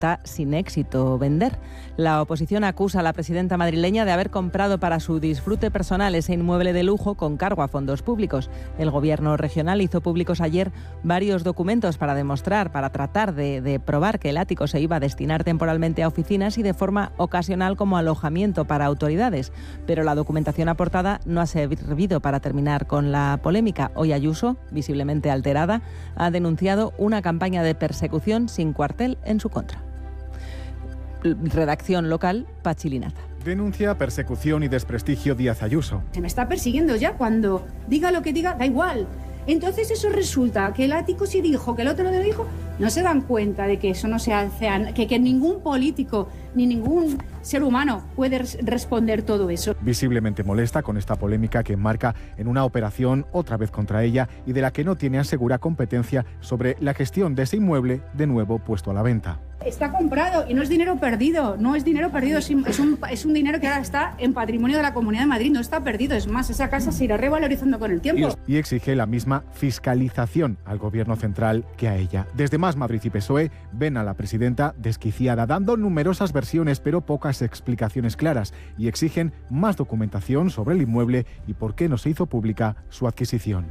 está sin éxito vender. La oposición acusa a la presidenta madrileña de haber comprado para su disfrute personal ese inmueble de lujo con cargo a fondos públicos. El gobierno regional hizo públicos ayer varios documentos para tratar de probar que el ático se iba a destinar temporalmente a oficinas y de forma ocasional como alojamiento para autoridades. Pero la documentación aportada no ha servido para terminar con la polémica. Hoy Ayuso, visiblemente alterada, ha denunciado una campaña de persecución sin cuartel en su contra. Redacción local, Pachi Linaza. Denuncia persecución y desprestigio Díaz Ayuso. Se me está persiguiendo ya, cuando diga lo que diga, da igual. Entonces eso resulta que el ático sí dijo, que el otro no lo dijo. No se dan cuenta de que eso no se hace, que ningún político ni ningún ser humano puede responder todo eso. Visiblemente molesta con esta polémica que enmarca en una operación otra vez contra ella y de la que no tiene asegura competencia sobre la gestión de ese inmueble de nuevo puesto a la venta. Está comprado y no es dinero perdido, es un dinero que ahora está en patrimonio de la Comunidad de Madrid, no está perdido, es más, esa casa se irá revalorizando con el tiempo. Y exige la misma fiscalización al gobierno central que a ella. Desde Más Madrid y PSOE ven a la presidenta desquiciada, dando numerosas versiones pero pocas explicaciones claras, y exigen más documentación sobre el inmueble y por qué no se hizo pública su adquisición.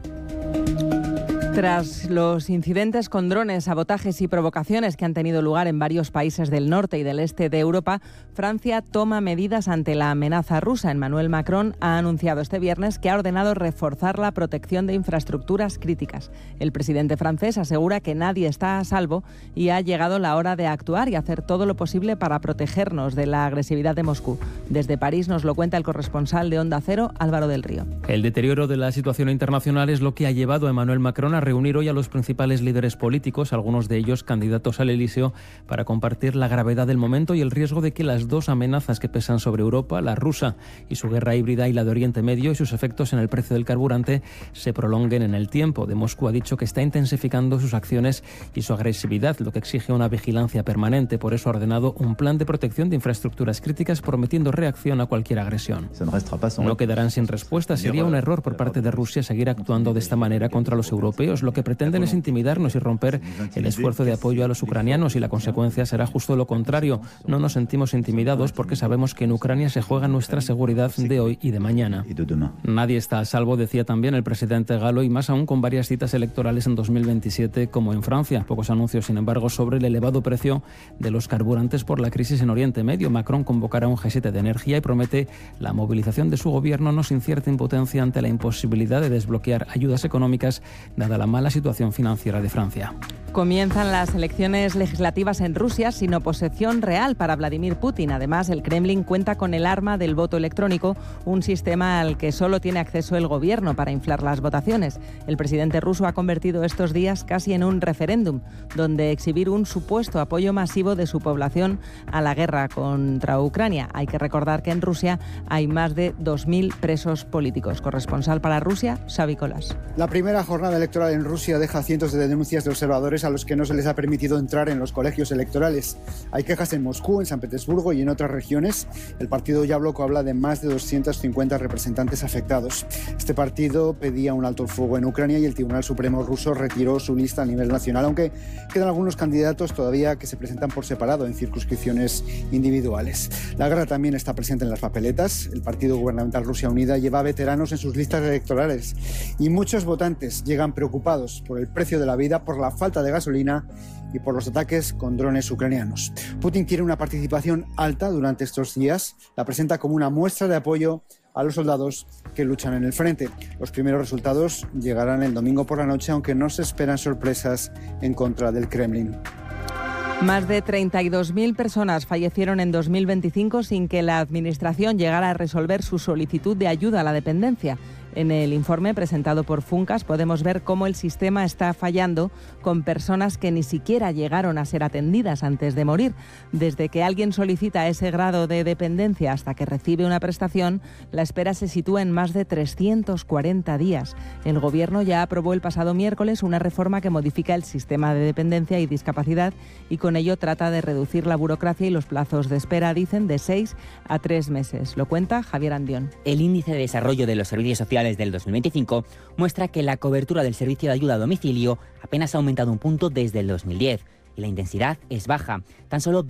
Tras los incidentes con drones, sabotajes y provocaciones que han tenido lugar en varios países del norte y del este de Europa, Francia toma medidas ante la amenaza rusa. Emmanuel Macron ha anunciado este viernes que ha ordenado reforzar la protección de infraestructuras críticas. El presidente francés asegura que nadie está a salvo y ha llegado la hora de actuar y hacer todo lo posible para protegernos de la agresividad de Moscú. Desde París nos lo cuenta el corresponsal de Onda Cero, Álvaro del Río. El deterioro de la situación internacional es lo que ha llevado a Emmanuel Macron a reunir hoy a los principales líderes políticos, algunos de ellos candidatos al Elíseo, para compartir la gravedad del momento y el riesgo de que las dos amenazas que pesan sobre Europa, la rusa y su guerra híbrida, y la de Oriente Medio y sus efectos en el precio del carburante, se prolonguen en el tiempo. De Moscú ha dicho que está intensificando sus acciones y su agresividad, lo que exige una vigilancia permanente. Por eso ha ordenado un plan de protección de infraestructuras críticas, prometiendo reacción a cualquier agresión. No quedarán sin respuesta. Sería un error por parte de Rusia seguir actuando de esta manera contra los europeos. Lo que pretenden es intimidarnos y romper el esfuerzo de apoyo a los ucranianos, y la consecuencia será justo lo contrario. No nos sentimos intimidados porque sabemos que en Ucrania se juega nuestra seguridad de hoy y de mañana. Nadie está a salvo, decía también el presidente galo, y más aún con varias citas electorales en 2027 como en Francia. Pocos anuncios, sin embargo, sobre el elevado precio de los carburantes por la crisis en Oriente Medio. Macron convocará un G7 de energía y promete la movilización de su gobierno, no sin cierta impotencia ante la imposibilidad de desbloquear ayudas económicas dada la mala situación financiera de Francia. Comienzan las elecciones legislativas en Rusia sin oposición real para Vladimir Putin. Además, el Kremlin cuenta con el arma del voto electrónico, un sistema al que solo tiene acceso el gobierno para inflar las votaciones. El presidente ruso ha convertido estos días casi en un referéndum, donde exhibir un supuesto apoyo masivo de su población a la guerra contra Ucrania. Hay que recordar que en Rusia hay más de 2.000 presos políticos. Corresponsal para Rusia, Xavi Colas. La primera jornada electoral en Rusia deja cientos de denuncias de observadores a los que no se les ha permitido entrar en los colegios electorales. Hay quejas en Moscú, en San Petersburgo y en otras regiones. El partido Yabloko habla de más de 250 representantes afectados. Este partido pedía un alto el fuego en Ucrania y el Tribunal Supremo ruso retiró su lista a nivel nacional, aunque quedan algunos candidatos todavía que se presentan por separado en circunscripciones individuales. La guerra también está presente en las papeletas. El partido gubernamental Rusia Unida lleva a veteranos en sus listas electorales y muchos votantes llegan preocupados por el precio de la vida, por la falta de gasolina y por los ataques con drones ucranianos. Putin quiere una participación alta durante estos días. La presenta como una muestra de apoyo a los soldados que luchan en el frente. Los primeros resultados llegarán el domingo por la noche, aunque no se esperan sorpresas en contra del Kremlin. Más de 32.000 personas fallecieron en 2025 sin que la Administración llegara a resolver su solicitud de ayuda a la dependencia. En el informe presentado por Funcas podemos ver cómo el sistema está fallando con personas que ni siquiera llegaron a ser atendidas antes de morir. Desde que alguien solicita ese grado de dependencia hasta que recibe una prestación, la espera se sitúa en más de 340 días. El Gobierno ya aprobó el pasado miércoles una reforma que modifica el sistema de dependencia y discapacidad y con ello trata de reducir la burocracia y los plazos de espera, dicen, de 6 a 3 meses. Lo cuenta Javier Andión. El índice de desarrollo de los servicios sociales del 2025 muestra que la cobertura del servicio de ayuda a domicilio apenas ha aumentado un punto desde el 2010 y la intensidad es baja. Tan solo